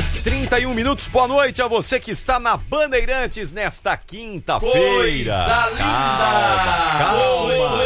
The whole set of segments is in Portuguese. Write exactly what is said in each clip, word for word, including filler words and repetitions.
horas e trinta e um minutos, boa noite a você que está na Bandeirantes nesta quinta-feira. Coisa linda! Calma,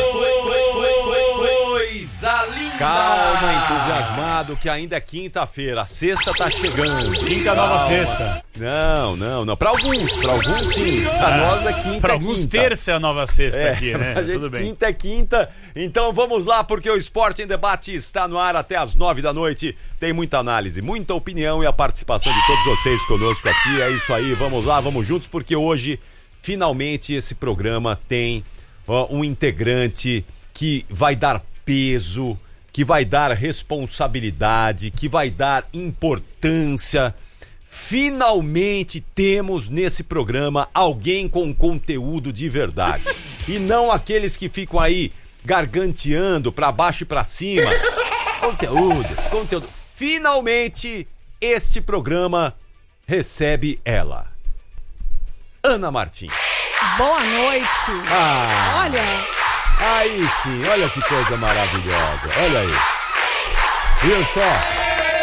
Coisa linda! calma, entusiasmado, que ainda é quinta-feira, a sexta tá chegando. Quinta nova sexta. Não, não, não, pra alguns, pra alguns sim, pra nós é quinta. Pra é alguns quinta. terça é a nova sexta É, aqui, né? pra gente Tudo bem. quinta é quinta, então vamos lá porque o Esporte em Debate está no ar até as nove da noite, tem muita análise, muita opinião e a participação de todos vocês conosco aqui, é isso aí, vamos lá, vamos juntos porque hoje, finalmente, esse programa tem ó, um integrante que vai dar peso, que vai dar responsabilidade, que vai dar importância. Finalmente temos nesse programa alguém com conteúdo de verdade. E não aqueles que ficam aí garganteando pra baixo e pra cima. Conteúdo, conteúdo. Finalmente este programa recebe ela. Ana Martins. Boa noite. Ah, Olha, aí sim, olha que coisa maravilhosa. Olha aí. Viu só?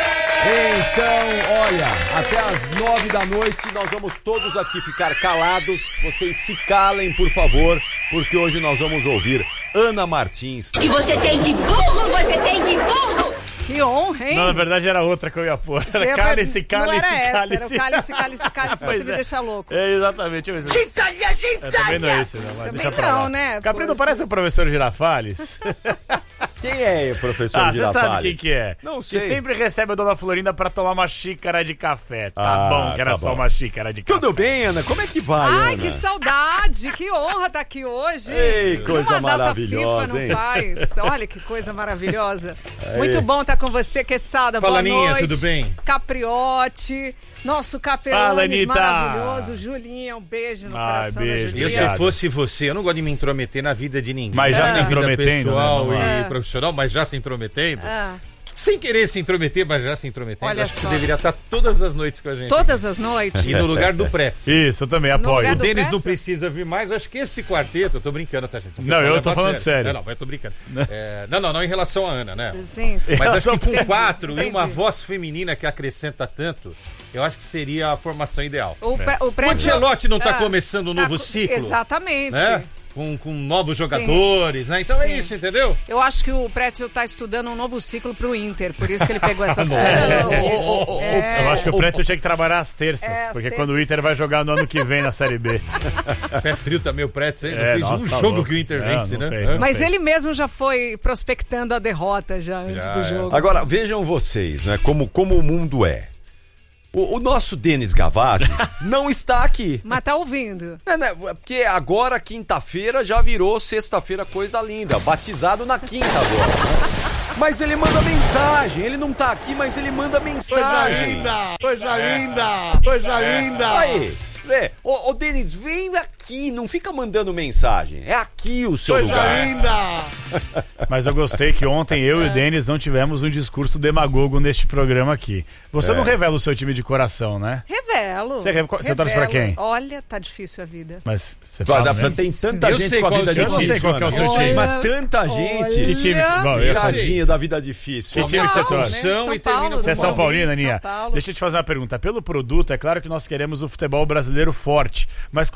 Então, olha, até às nove da noite nós vamos todos aqui ficar calados. Vocês se calem, por favor, porque hoje nós vamos ouvir Ana Martins. Que você tem de burro, você tem de burro! que honra, hein? Não, na verdade era outra que eu ia pôr. Era Você cálice, vai- cálice, não era essa, cálice. era o cálice, cálice, cálice, pra Pois você me é. deixar louco. É, exatamente. Deixa eu ver se... Gentalha, É, também não é gentalha! esse, não. Mas Também deixa pra não, lá. né? Capri, não Pô, parece o professor Girafales? Quem é o professor Ah, você Girafales? sabe quem que é. Não Que sei. sempre recebe a Dona Florinda pra tomar uma xícara de café. Tá Ah, bom que era tá só bom. uma xícara de café. Tudo bem, Ana? Como é que vai, Ai, Ana? que saudade, que honra estar aqui hoje. Ei, coisa Uma data maravilhosa, FIFA não hein? faz. Olha que coisa maravilhosa. Muito bom estar com você, Quesada. Fala, Boa Aninha, noite. tudo bem? Capriotti, nosso Fala, Capelanes Anitta. maravilhoso. Julinha, um beijo no Ai, coração beijo, da Eu, Julinha. se Obrigado. fosse você, eu não gosto de me intrometer na vida de ninguém. Mas já Na se vida intrometendo, pessoal né? Vamos e lá. profissional, mas já se intrometendo. Ah, Sem querer se intrometer, mas já se intrometendo. Olha Acho que só. você deveria estar todas as noites com a gente. todas as noites. E no lugar do Pretz. Isso, eu também No apoio. lugar O do Denis Pretz? não precisa vir mais, eu acho que esse quarteto, eu tô brincando, tá, gente? O Não, pessoal eu leva tô a falando sério. Não, não, eu tô brincando. É, não, não, não em relação à Ana, né? Sim, sim. Mas acho que com Entendi, quatro e uma entendi. voz feminina que acrescenta tanto, eu acho que seria a formação ideal. O, pre- o, O prédio- Ancelotti não tá Ah, começando um tá novo co- ciclo? Exatamente. Né? Com, com novos jogadores, né? Então é Sim. isso, entendeu? Eu acho que o Pretzel tá estudando um novo ciclo pro Inter, por isso que ele pegou essas Não. férias. É. É. Eu acho que o Pretzel tinha que trabalhar às terças, É, às porque terças. quando o Inter vai jogar no ano que vem na Série B. Pé frio também o Pretz, hein? Não É, fez nossa, um tá jogo louco. que o Inter Não, vence, não né? fez, Hã? não. Mas fez. ele mesmo já foi prospectando a derrota já antes Já, do é. jogo. Agora, vejam vocês, né? Como, como o mundo é. O, o nosso Denis Gavazzi não está aqui. Mas tá ouvindo. É, né? Porque agora, quinta-feira, já virou sexta-feira, coisa linda. Batizado na quinta agora, né? Mas ele manda mensagem. Ele não tá aqui, mas ele manda mensagem. Coisa linda! Coisa linda! Aí, é. Ô, ô Denis, vem aqui. Não fica mandando mensagem. É aqui o seu Coisa lugar. linda! Mas eu gostei que ontem eu e o Denis não tivemos um discurso demagogo neste programa aqui. Você não revela o seu time de coração, né? Revelo. Você re- você torce pra Revelo. quem? Olha, tá difícil a vida. Mas você Olha, fala mesmo? tem tanta Eu gente sei com a qual vida é o seu difícil. time. Eu não sei qual que é o seu Ana. time. Mas tanta gente. Que time? Bom, eu Já sei. Tadinha da vida difícil. Que time que você Paulo, torce? né? São São e termina Paulo, com Você é São São Paulina, São Aninha? Paulo. Deixa eu te fazer uma pergunta. Pelo produto, é claro que nós queremos o futebol brasileiro forte. Mas